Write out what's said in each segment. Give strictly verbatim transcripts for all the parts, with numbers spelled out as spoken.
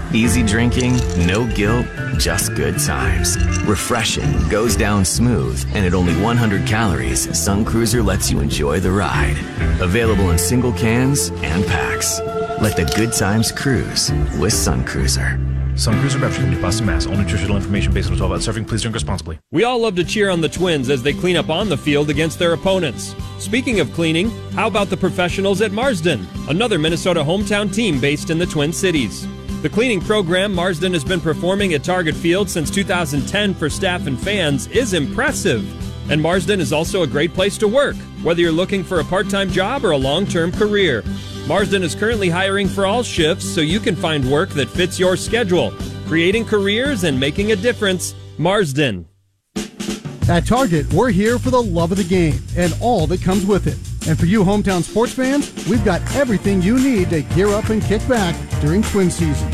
Easy drinking, no guilt, just good times. Refreshing, goes down smooth, and at only one hundred calories, Sun Cruiser lets you enjoy the ride. Available in single cans and packs. Let the good times cruise with Sun Cruiser. Sun Cruiser Beverage Company, Boston, Mass. All nutritional information based on twelve ounce serving. Please drink responsibly. We all love to cheer on the Twins as they clean up on the field against their opponents. Speaking of cleaning, how about the professionals at Marsden, another Minnesota hometown team based in the Twin Cities? The cleaning program Marsden has been performing at Target Field since two thousand ten for staff and fans is impressive. And Marsden is also a great place to work, whether you're looking for a part-time job or a long-term career. Marsden is currently hiring for all shifts so you can find work that fits your schedule. Creating careers and making a difference. Marsden. At Target, we're here for the love of the game and all that comes with it. And for you hometown sports fans, we've got everything you need to gear up and kick back during Twin season.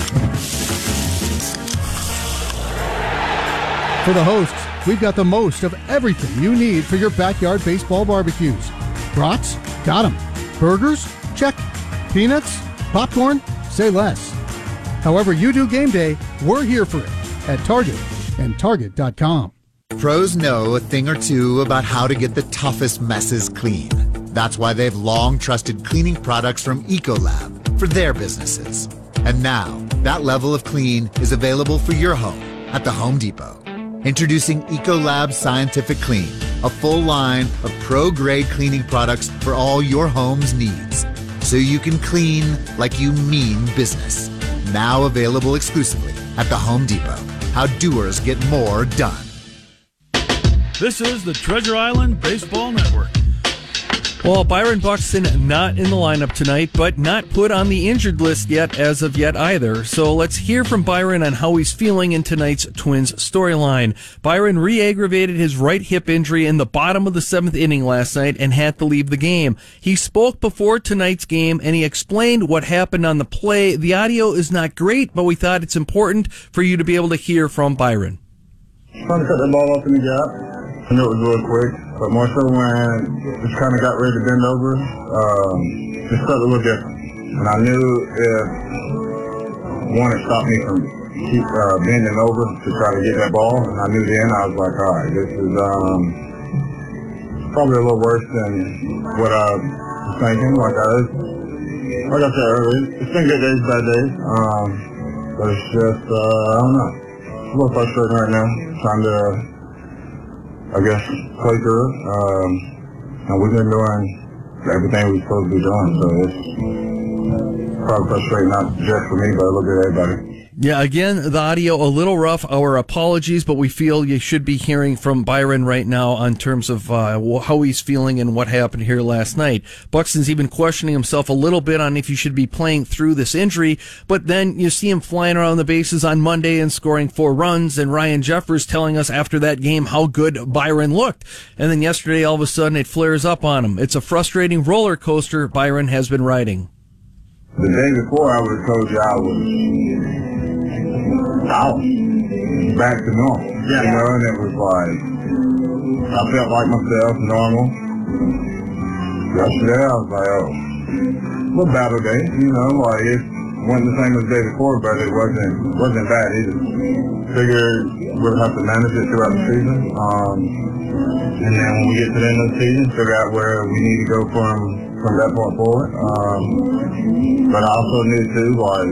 For the hosts, we've got the most of everything you need for your backyard baseball barbecues. Brats? Got 'em. Burgers? Check. Peanuts? Popcorn? Say less. However you do game day, we're here for it at Target and Target dot com. Pros know a thing or two about how to get the toughest messes clean. That's why they've long trusted cleaning products from Ecolab for their businesses. And now, that level of clean is available for your home at the Home Depot. Introducing Ecolab Scientific Clean, a full line of pro-grade cleaning products for all your home's needs. So you can clean like you mean business. Now available exclusively at the Home Depot. How doers get more done. This is the Treasure Island Baseball Network. Well, Byron Buxton not in the lineup tonight, but not put on the injured list yet as of yet either. So let's hear from Byron on how he's feeling in tonight's Twins storyline. Byron re-aggravated his right hip injury in the bottom of the seventh inning last night and had to leave the game. He spoke before tonight's game and he explained what happened on the play. The audio is not great, but we thought it's important for you to be able to hear from Byron. Trying to cut the ball off in the gap. I knew it was real quick, but more so when it kind of got ready to bend over, um, it felt a little different. And I knew if one had stopped me from keep uh, bending over to try to get that ball, and I knew then I was like, all right, this is um, probably a little worse than what I was thinking. Like I, like I said earlier, it's been good days, bad days, um, but it's just uh, I don't know, it's a little frustrating right now, trying to. I guess, play through it. Um, and we've been doing everything we're supposed to be doing, so it's probably frustrating not just for me, but I look at everybody. Yeah, again, the audio a little rough. Our apologies, but we feel you should be hearing from Byron right now on terms of uh, how he's feeling and what happened here last night. Buxton's even questioning himself a little bit on if he should be playing through this injury, but then you see him flying around the bases on Monday and scoring four runs, and Ryan Jeffers telling us after that game how good Byron looked. And then yesterday, all of a sudden, it flares up on him. It's a frustrating roller coaster Byron has been riding. The day before, I would have told you I was out, back to normal. Yeah. You know, and it was like, I felt like myself, normal. Yesterday, I was like, oh, a little battle day, you know, like it wasn't the same as the day before, but it wasn't wasn't bad either. Figured we'll have to manage it throughout the season. Um, and then when we get to the end of the season, figure out where we need to go from from that point forward. Um, but I also knew too, like,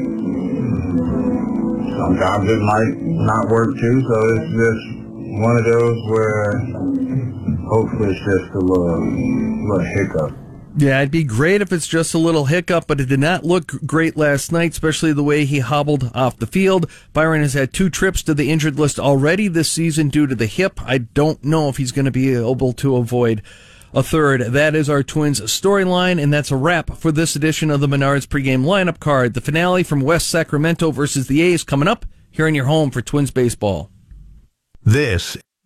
sometimes it might not work too, so it's just one of those where hopefully it's just a little, little hiccup. Yeah, it'd be great if it's just a little hiccup, but it did not look great last night, especially the way he hobbled off the field. Byron has had two trips to the injured list already this season due to the hip. I don't know if he's going to be able to avoid a third. That is our Twins storyline, and that's a wrap for this edition of the Menards pregame lineup card. The finale from West Sacramento versus the A's coming up here in your home for Twins baseball. This